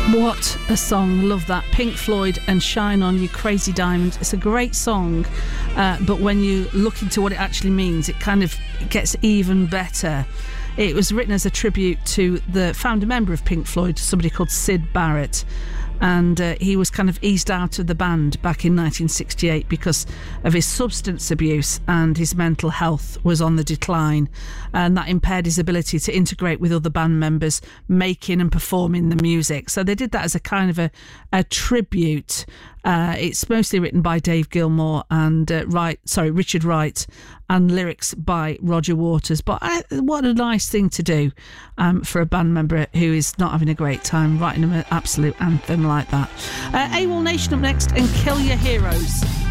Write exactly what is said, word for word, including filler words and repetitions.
What a song. Love that. Pink Floyd and Shine On You Crazy Diamond. It's a great song, uh, but when you look into what it actually means, it kind of gets even better. It was written as a tribute to the founder member of Pink Floyd, somebody called Syd Barrett, and uh, he was kind of eased out of the band back in nineteen sixty-eight because of his substance abuse, and his mental health was on the decline, and that impaired his ability to integrate with other band members making and performing the music. So they did that as a kind of a, a tribute. Uh, it's mostly written by Dave Gilmour and uh, Wright, sorry, Richard Wright, and lyrics by Roger Waters. But I, what a nice thing to do um, for a band member who is not having a great time, writing an absolute anthem like that. Uh, AWOL Nation up next, and Kill Your Heroes.